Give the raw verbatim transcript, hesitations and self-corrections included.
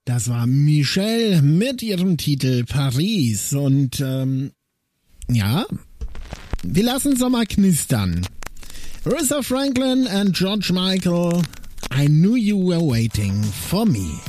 Das war Michelle mit ihrem Titel Paris. Und ähm, ja, wir lassen es mal knistern. Aretha Franklin and George Michael, I knew you were waiting for me.